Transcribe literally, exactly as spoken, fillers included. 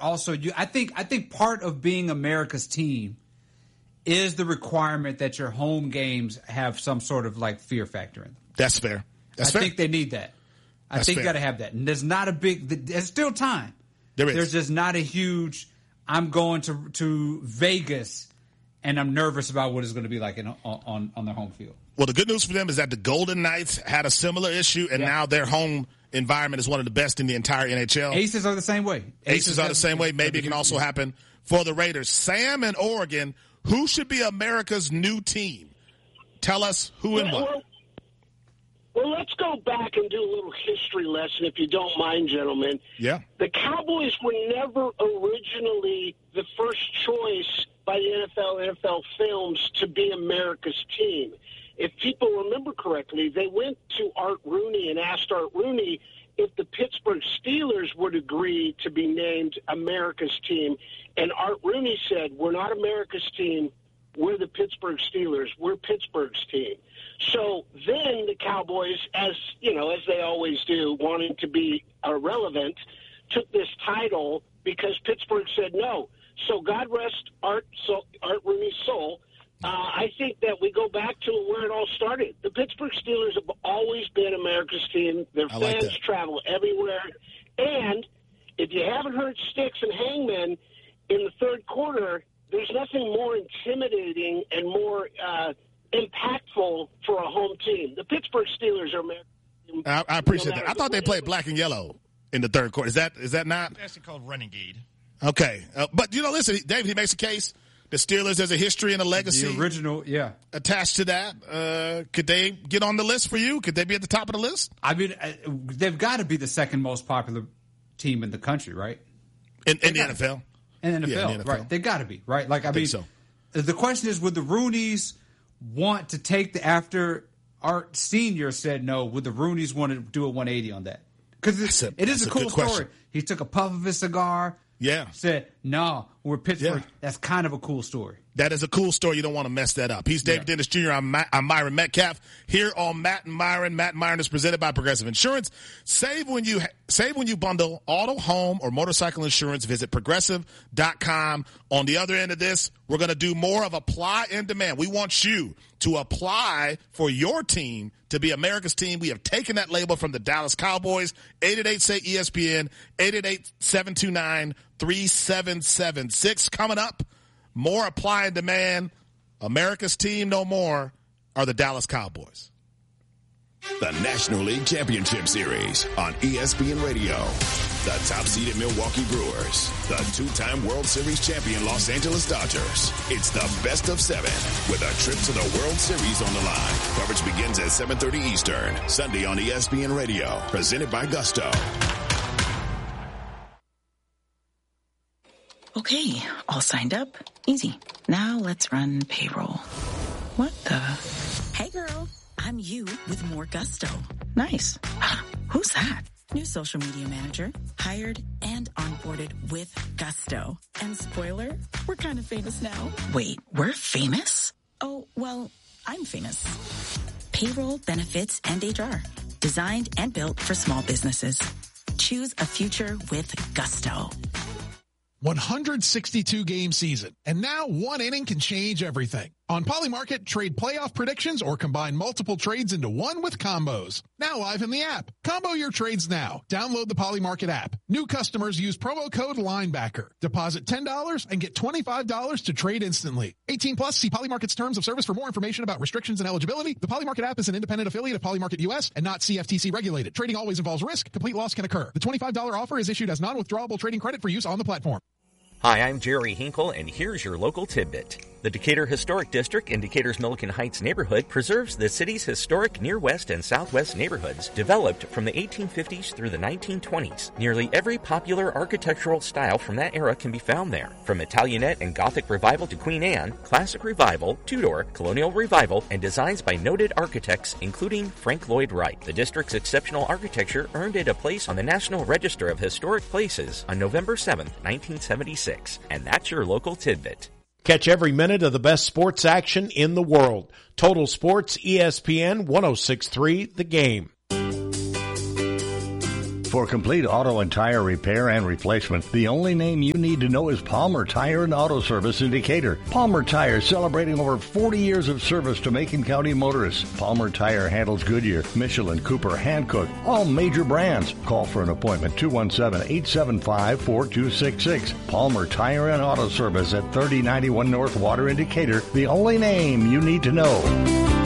also you. I think I think part of being America's team is the requirement that your home games have some sort of like fear factor in them. That's fair. That's I fair. think they need that. I That's think fair. you got to have that. And there's not a big. There's still time. There is. There's just not a huge. I'm going to to Vegas, and I'm nervous about what it's going to be like in, on, on on their home field. Well, the good news for them is that the Golden Knights had a similar issue, and Yeah. now their home environment is one of the best in the entire N H L. Aces are the same way. Aces, Aces are the same way. Maybe it can also happen for the Raiders. Sam in Oregon, who should be America's new team? Tell us who and what. Well, well, let's go back and do a little history lesson, if you don't mind, gentlemen. Yeah. The Cowboys were never originally the first choice by the N F L, N F L Films to be America's team. If people remember correctly, they went to Art Rooney and asked Art Rooney if the Pittsburgh Steelers would agree to be named America's team. And Art Rooney said, we're not America's team. We're the Pittsburgh Steelers. We're Pittsburgh's team. So then the Cowboys, as you know, as they always do, wanting to be irrelevant, took this title because Pittsburgh said no. So God rest Art, so, Art Rooney's soul. Uh, I think that we go back to where it all started. The Pittsburgh Steelers have always been America's team. Their I like fans that. travel everywhere. And if you haven't heard Sticks and Hangman in the third quarter, there's nothing more intimidating and more uh, impactful for a home team. The Pittsburgh Steelers are America's team. I, I appreciate No that. matter I thought they what played it- black and yellow in the third quarter. Is that is that not? It's actually called Renegade. Okay. Uh, but, you know, listen, David, he makes a case. The Steelers, there's a history and a legacy The original, yeah. attached to that. Uh, could they get on the list for you? Could they be at the top of the list? I mean, uh, they've got to be the second most popular team in the country, right? In, in the got N F L? In the N F L, Yeah, in the N F L. right? They got to be, right? Like, I, I mean, think the question is, would the Rooneys want to take the after Art Senior said no? Would the Rooneys want to do a one eighty on that? Because That's a- it is that's a a cool good story. question. He took a puff of his cigar. Yeah. Said no, we're Pittsburgh. Yeah. That's kind of a cool story. That is a cool story. You don't want to mess that up. He's David Yeah. Dennis Junior I'm, Ma- I'm Myron Metcalf here on Matt and Myron. Matt and Myron is presented by Progressive Insurance. Save when you save when you bundle auto, home, or motorcycle insurance. Visit progressive dot com. On the other end of this, we're going to do more of apply and demand. We want you to apply for your team to be America's team. We have taken that label from the Dallas Cowboys. eight eight eight, say E S P N, eight eight eight, seven two nine, three seven seven six. Coming up, more apply and demand. America's team no more are the Dallas Cowboys. The National League Championship Series on E S P N Radio. The top-seeded Milwaukee Brewers. The two-time World Series champion Los Angeles Dodgers. It's the best of seven with a trip to the World Series on the line. Coverage begins at seven thirty Eastern, Sunday on E S P N Radio. Presented by Gusto. Okay, all signed up. Easy. Now let's run payroll. What the? Hey girl, I'm you with more Gusto. Nice. Who's that? New social media manager. Hired and onboarded with Gusto. And spoiler, we're kind of famous now. Wait, we're famous? Oh, well, I'm famous. Payroll, benefits, and H R. Designed and built for small businesses. Choose a future with Gusto. one hundred sixty-two game season, and now one inning can change everything. On Polymarket, trade playoff predictions or combine multiple trades into one with combos. Now live in the app. Combo your trades now. Download the Polymarket app. New customers use promo code LINEBACKER. Deposit ten dollars and get twenty-five dollars to trade instantly. eighteen plus, see Polymarket's terms of service for more information about restrictions and eligibility. The Polymarket app is an independent affiliate of Polymarket U S and not C F T C regulated. Trading always involves risk. Complete loss can occur. The twenty-five dollars offer is issued as non-withdrawable trading credit for use on the platform. Hi, I'm Jerry Hinkle, and here's your local tidbit. The Decatur Historic District in Decatur's Milliken Heights neighborhood preserves the city's historic near west and southwest neighborhoods developed from the eighteen fifties through the nineteen twenties. Nearly every popular architectural style from that era can be found there. From Italianate and Gothic Revival to Queen Anne, Classic Revival, Tudor, Colonial Revival, and designs by noted architects including Frank Lloyd Wright. The district's exceptional architecture earned it a place on the National Register of Historic Places on November seventh, nineteen seventy-six. And that's your local tidbit. Catch every minute of the best sports action in the world. Total Sports, E S P N, one oh six point three, The Game. For complete auto and tire repair and replacement, the only name you need to know is Palmer Tire and Auto Service in Decatur. Palmer Tire celebrating over forty years of service to Macon County motorists. Palmer Tire handles Goodyear, Michelin, Cooper, Hankook, all major brands. Call for an appointment, two one seven, eight seven five, four two six six. Palmer Tire and Auto Service at thirty ninety-one North Water in Decatur, the only name you need to know.